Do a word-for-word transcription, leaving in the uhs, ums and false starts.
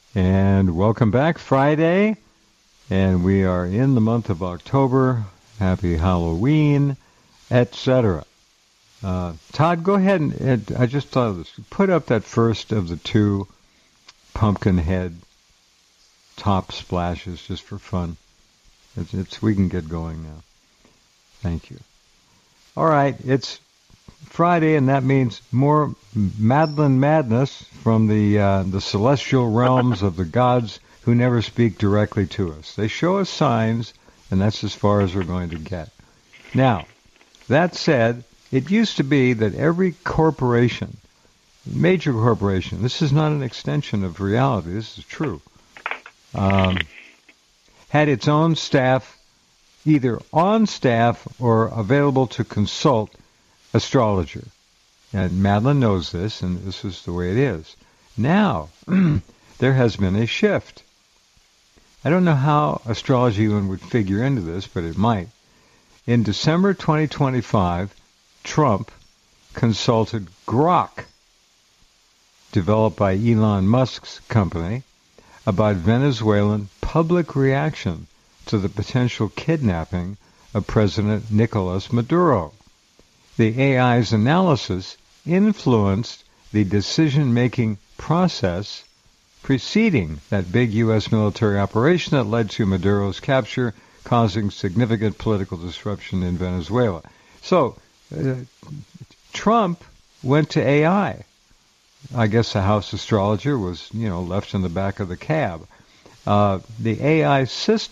And welcome back, Friday. And we are in the month of October. Happy Halloween, et cetera. Uh, Todd, go ahead and, and I just thought of this. Put up that first of the two pumpkin head top splashes just for fun. It's, it's we can get going now. Thank you. All right, it's Friday, and that means more Madeline madness from the uh, the celestial realms of the gods who never speak directly to us. They show us signs, and that's as far as we're going to get. Now, that said, it used to be that every corporation, major corporation, this is not an extension of reality, this is true, um, had its own staff, either on staff or available to consult astrologer. And Madeline knows this, and this is the way it is. Now, there has been a shift. I don't know how astrology even would figure into this, but it might. In December twenty twenty-five, Trump consulted Grok, developed by Elon Musk's company, about Venezuelan public reaction to the potential kidnapping of President Nicolas Maduro. The A I's analysis influenced the decision-making process preceding that big U S military operation that led to Maduro's capture, causing significant political disruption in Venezuela. So, uh, Trump went to A I. I guess the house astrologer was, you know, left in the back of the cab. Uh, the A I system